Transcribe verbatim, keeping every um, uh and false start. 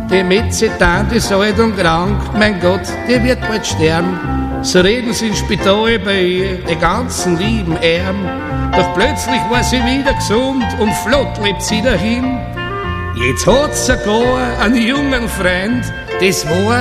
die Metzitante ist alt und krank, mein Gott, die wird bald sterben. So reden sie im Spital bei ihr, die ganzen lieben Erben. Doch plötzlich war sie wieder gesund und flott lebt sie dahin. Jetzt hat sie sogar einen jungen Freund, das war